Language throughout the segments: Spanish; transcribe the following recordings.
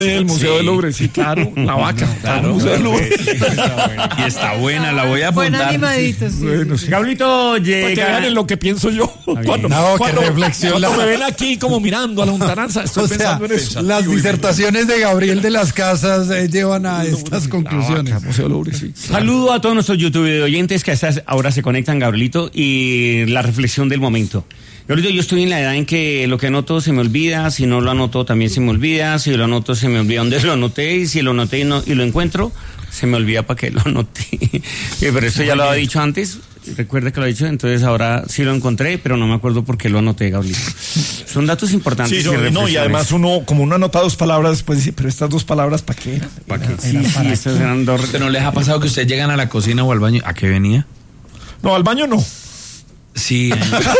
El Museo del Louvre, sí, claro, la vaca, claro, el Museo del Louvre. Y está buena, la voy a Buen apuntar. animadito, sí. Bueno, sí. Gablito Para que llega. vean en lo que pienso yo. Cuando qué reflexión. cuando me ven aquí como mirando a la lontananza, estoy O sea, pensando en eso. las disertaciones de Gabriel de las Casas llevan a estas conclusiones. La vaca, Museo del Louvre, sí. Saludo a todos nuestros YouTube oyentes que a estas ahora se conectan, Gabrielito, y la reflexión del momento. Gabrielito, yo estoy en la edad en que lo que anoto se me olvida, si no lo anoto también se me olvida, si lo anoto se me olvida dónde lo anoté, y si lo anoté y lo encuentro, se me olvida para qué lo anoté. Pero eso ya lo había dicho antes, recuerda que lo he dicho, entonces ahora sí lo encontré, pero no me acuerdo por qué lo anoté, Gabrielito. Son datos importantes. Sí, y no, y reflexiones. además uno, como uno anota dos palabras, después dice, pero estas dos palabras, ¿para qué? ¿Para qué? Sí, estas eran dos. ¿Pero no les ha pasado que ustedes llegan a la cocina o al baño? ¿A qué venía? No, al baño no. Sí.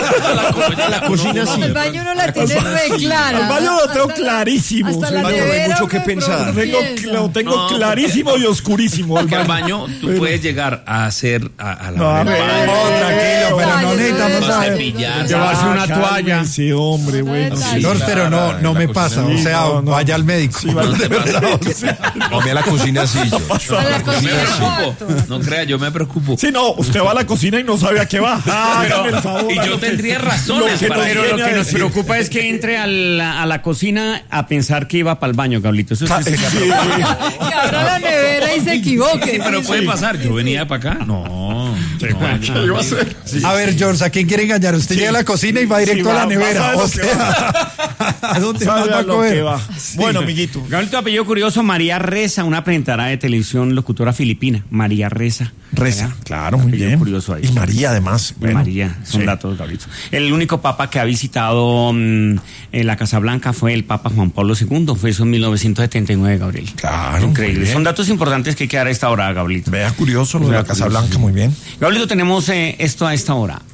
La cocina sí. El baño no la tiene re clara. Al baño lo tengo clarísimo. Hasta Sí, la no hay nevera mucho que me pensar. propicia. Lo tengo No, clarísimo y oscurísimo. Porque al baño tú puedes llegar a hacer a No, la tranquilo, pero no necesitamos a saber. cepillar. Llevarse una toalla. Sí, hombre, bueno. Sí, George, pero no me pasa. O sea, no, no. vaya al médico. Sí, vale, de verdad. No, a mí a la cocina sí. A la Yo me cocina del preocupo. cuarto. No crea, yo me preocupo. Sí, no, usted va a la cocina y no sabe a qué va. Hágame el favor. Y yo tendría razones Lo que para nos Pero viene lo a que nos decir. preocupa es que entre a la cocina a pensar que iba para el baño, Gablito. Eso sí sería preocupante. Que abra la nevera y se equivoque. Pero puede pasar. Yo venía para acá. No. ¿Qué iba a hacer? A ver, George, ¿a quién quiere engañar? Usted llega a la cocina y va directo Sí, a la nevera. sabe O lo que sea, ¿a dónde más Sabe va a a lo que coger? va. Bueno, amiguito. Gablito, apellido curioso, María Reza, una presentadora de televisión, locutora filipina. María Reza. Reza, claro, muy Apellido bien. curioso ahí. Y María, además. Bueno. María, son Sí. datos, Gablito. El único papa que ha visitado la Casa Blanca fue el Papa Juan Pablo II. Fue eso en 1979, Gabriel. Claro, Increíble. muy bien. Son datos importantes que hay que dar a esta hora, Gablito. Vea curioso lo de la Casa Blanca, muy bien. Gablito, tenemos esto a esta hora.